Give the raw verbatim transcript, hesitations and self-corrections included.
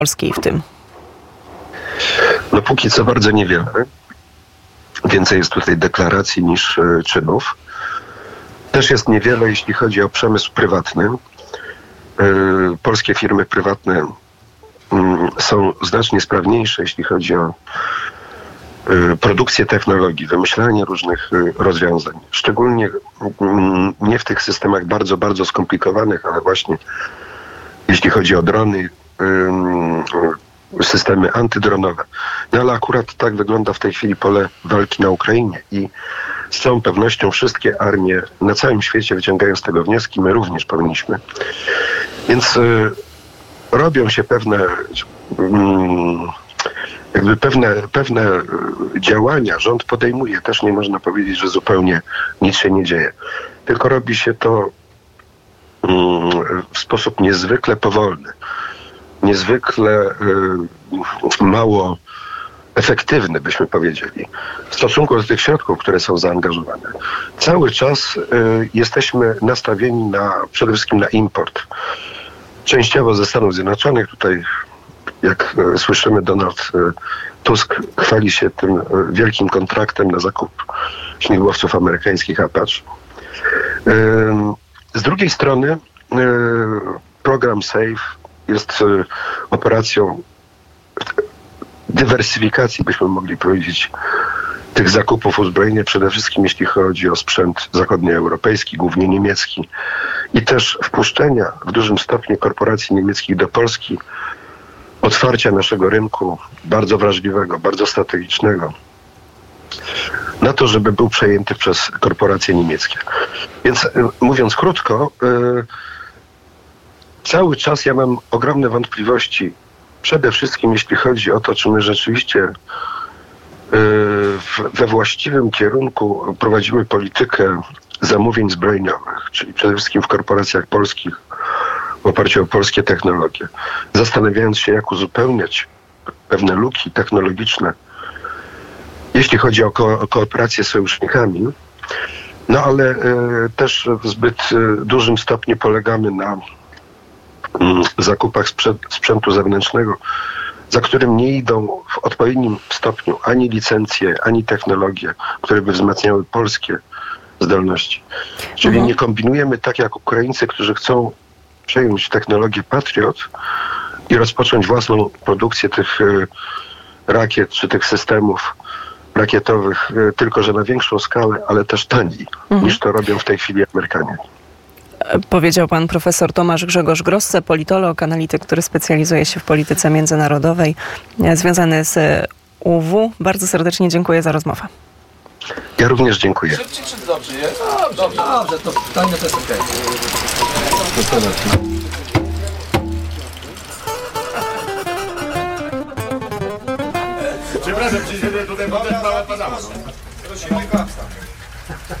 polskiej w tym? No póki co bardzo niewiele. Więcej jest tutaj deklaracji niż y, czynów. Też jest niewiele, jeśli chodzi o przemysł prywatny. Y, polskie firmy prywatne y, są znacznie sprawniejsze, jeśli chodzi o y, produkcję technologii, wymyślanie różnych y, rozwiązań. Szczególnie y, nie w tych systemach bardzo, bardzo skomplikowanych, ale właśnie jeśli chodzi o drony, y, y, systemy antydronowe. No ale akurat tak wygląda w tej chwili pole walki na Ukrainie i z całą pewnością wszystkie armie na całym świecie wyciągają z tego wnioski, my również powinniśmy. Więc y, robią się pewne y, jakby pewne, pewne działania, rząd podejmuje, też nie można powiedzieć, że zupełnie nic się nie dzieje. Tylko robi się to y, w sposób niezwykle powolny, niezwykle y, mało efektywny, byśmy powiedzieli, w stosunku do tych środków, które są zaangażowane. Cały czas y, jesteśmy nastawieni na, przede wszystkim na import. Częściowo ze Stanów Zjednoczonych. Tutaj, jak y, słyszymy, Donald y, Tusk chwali się tym y, wielkim kontraktem na zakup śmigłowców amerykańskich Apache. Y, z drugiej strony y, program SAFE jest y, operacją dywersyfikacji, byśmy mogli powiedzieć, tych zakupów uzbrojenia, przede wszystkim jeśli chodzi o sprzęt zachodnioeuropejski, głównie niemiecki, i też wpuszczenia w dużym stopniu korporacji niemieckich do Polski, otwarcia naszego rynku bardzo wrażliwego, bardzo strategicznego, na to, żeby był przejęty przez korporacje niemieckie. Więc mówiąc krótko, yy, cały czas ja mam ogromne wątpliwości, przede wszystkim jeśli chodzi o to, czy my rzeczywiście yy, we właściwym kierunku prowadzimy politykę zamówień zbrojeniowych, czyli przede wszystkim w korporacjach polskich, w oparciu o polskie technologie, zastanawiając się, jak uzupełniać pewne luki technologiczne, jeśli chodzi o, ko- o kooperację z sojusznikami, no ale y, też w zbyt y, dużym stopniu polegamy na y, zakupach sprzęt, sprzętu zewnętrznego, za którym nie idą w odpowiednim stopniu ani licencje, ani technologie, które by wzmacniały polskie zdolności. Czyli mhm. nie kombinujemy tak jak Ukraińcy, którzy chcą przejąć technologię Patriot i rozpocząć własną produkcję tych y, rakiet czy tych systemów rakietowych, y, tylko że na większą skalę, ale też taniej, mhm. niż to robią w tej chwili Amerykanie. Powiedział pan profesor Tomasz Grzegorz Grosse, politolog, analityk, który specjalizuje się w polityce międzynarodowej, związany z U W. Bardzo serdecznie dziękuję za rozmowę. Ja również dziękuję. Szybciej czy dobrze jest? Dobrze, dobrze, to pytanie to jest okej. Przepraszam, czy tutaj potem mała padała.